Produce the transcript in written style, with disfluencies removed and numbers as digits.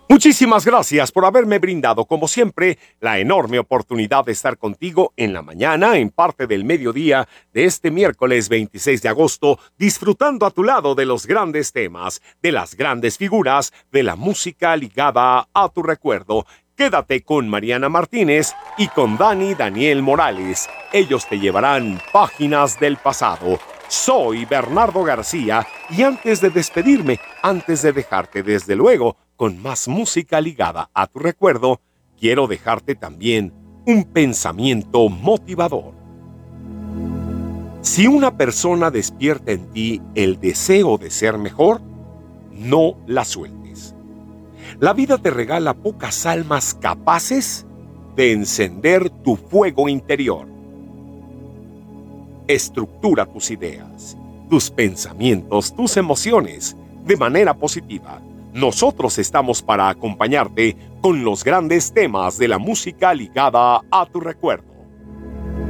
Muchísimas gracias por haberme brindado, como siempre, la enorme oportunidad de estar contigo en la mañana, en parte del mediodía de este miércoles 26 de agosto, disfrutando a tu lado de los grandes temas, de las grandes figuras, de la música ligada a tu recuerdo. Quédate con Mariana Martínez y con Daniel Morales. Ellos te llevarán páginas del pasado. Soy Bernardo García y antes de despedirme, antes de dejarte desde luego con más música ligada a tu recuerdo, quiero dejarte también un pensamiento motivador. Si una persona despierta en ti el deseo de ser mejor, no la sueltes. La vida te regala pocas almas capaces de encender tu fuego interior. Estructura tus ideas, tus pensamientos, tus emociones de manera positiva. Nosotros estamos para acompañarte con los grandes temas de la música ligada a tu recuerdo.